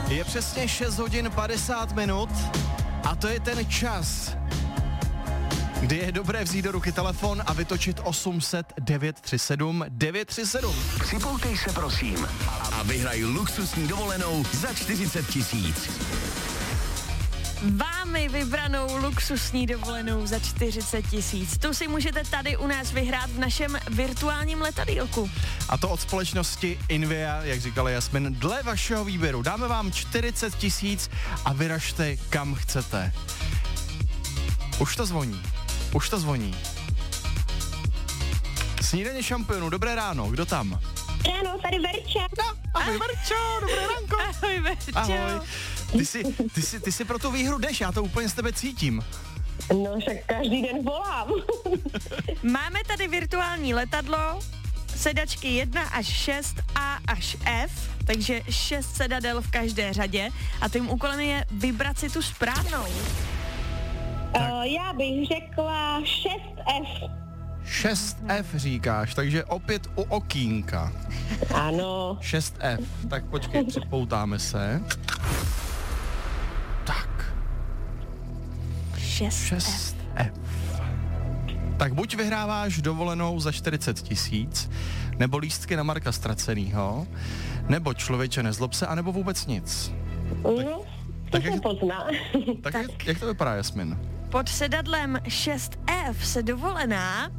Je přesně 6 hodin 50 minut a to je ten čas, kdy je dobré vzít do ruky telefon a vytočit 800 937 937. Připoutej se prosím a vyhraj luxusní dovolenou za 40 000. Vámi vybranou luxusní dovolenou za 40 000. Tu si můžete tady u nás vyhrát v našem virtuálním letadýlku. A to od společnosti Invia, jak říkala Jasmin, dle vašeho výběru. Dáme vám 40 000 a vyražte kam chcete. Už to zvoní. Snídaně šampionů, dobré ráno, kdo tam? Ráno, tady Verča. No, ahoj Verčo, dobré ránko. Ahoj Verčo. Ahoj. Ty si pro tu výhru jdeš, já to úplně z tebe cítím. No, však každý den volám. Máme tady virtuální letadlo, sedačky 1 až 6, A až F, takže 6 sedadel v každé řadě a tím úkolem je vybrat si tu správnou. Já bych řekla 6F. 6F říkáš, takže opět u okýnka. Ano. 6F, tak počkej, připoutáme se. Tak. 6F. Tak buď vyhráváš dovolenou za 40 000, nebo lístky na Marka Ztracenýho, nebo Člověče nezlob se, anebo vůbec nic. To se pozná. Tak. Jak to vypadá, Jasmin? Pod sedadlem 6F se dovolená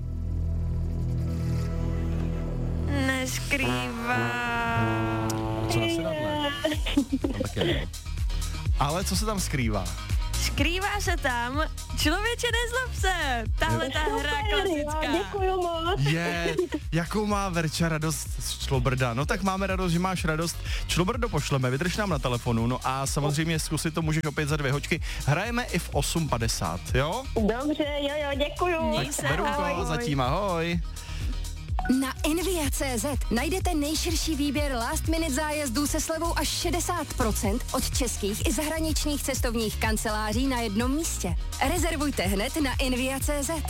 neskrývá. Co na sedadle? No, tak je. Ale co se tam skrývá? Skrývá se tam Člověče nezlob se. Tahle ta hra klasická. Jo, děkuju moc. Jakou má Verča radost z Člobrda? No tak máme radost, že máš radost. Člobrdo pošleme, vydrž nám na telefonu, no a samozřejmě zkusit to můžeš opět za 2 hoďky. Hrajeme i v 8:50, jo? Dobře, jo, děkuju. Měj se, Verunko, zatím ahoj. Na Invia.cz najdete nejširší výběr last minute zájezdů se slevou až 60% od českých i zahraničních cestovních kanceláří na jednom místě. Rezervujte hned na Invia.cz.